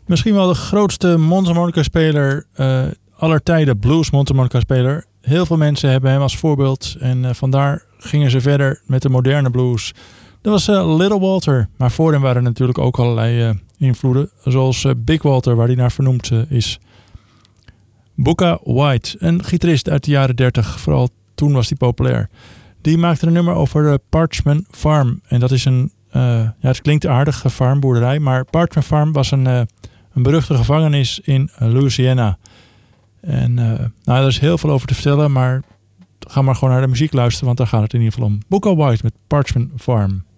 Misschien wel de grootste mondharmonica-speler aller tijden, blues mondharmonica-speler. Heel veel mensen hebben hem als voorbeeld en vandaar gingen ze verder met de moderne blues. Dat was Little Walter, maar voor hem waren er natuurlijk ook allerlei invloeden, zoals Big Walter, waar hij naar vernoemd is. Bukka White, een gitarist uit de jaren 30, vooral toen was hij populair. Die maakte een nummer over Parchman Farm. En dat is het klinkt aardig, farmboerderij, maar Parchman Farm was een beruchte gevangenis in Louisiana. En er is heel veel over te vertellen, maar ga maar gewoon naar de muziek luisteren, want daar gaat het in ieder geval om. Bukka White met Parchman Farm.